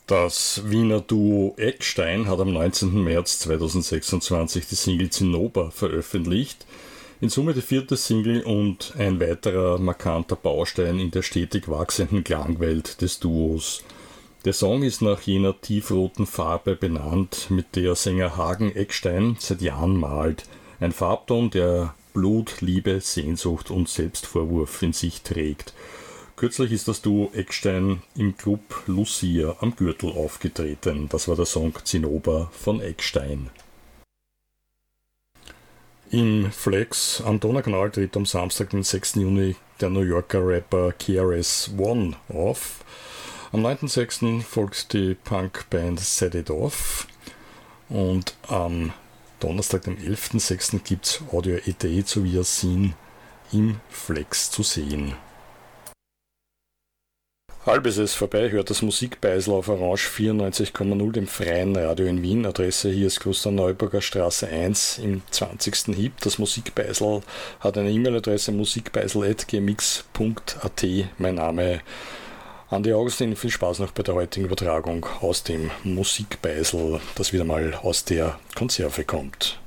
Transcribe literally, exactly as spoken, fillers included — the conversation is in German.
Das Wiener Duo Eckstein hat am neunzehnten März zweitausendsechsundzwanzig die Single Zinnober veröffentlicht. In Summe die vierte Single und ein weiterer markanter Baustein in der stetig wachsenden Klangwelt des Duos. Der Song ist nach jener tiefroten Farbe benannt, mit der Sänger Hagen Eckstein seit Jahren malt. Ein Farbton, der Blut, Liebe, Sehnsucht und Selbstvorwurf in sich trägt. Kürzlich ist das Duo Eckstein im Club Lucia am Gürtel aufgetreten. Das war der Song Zinnober von Eckstein. Im Flex am Donaukanal tritt am Samstag, den sechsten Juni, der New Yorker Rapper K R S One auf. Am neunten sechsten folgt die Punkband Set It Off. Und am Donnerstag, dem elften sechsten gibt es Audio A Day sowie Sin im Flex zu sehen. Halb ist es vorbei, hört das Musikbeisel auf Orange vierundneunzig Komma null, dem freien Radio in Wien. Adresse hier ist Klosterneuburger Straße eins im zwanzigsten Hieb. Das Musikbeisel hat eine E-Mail-Adresse musikbeisel at gmx punkt a t. Mein Name Andi Augustin. Viel Spaß noch bei der heutigen Übertragung aus dem Musikbeisel, das wieder mal aus der Konserve kommt.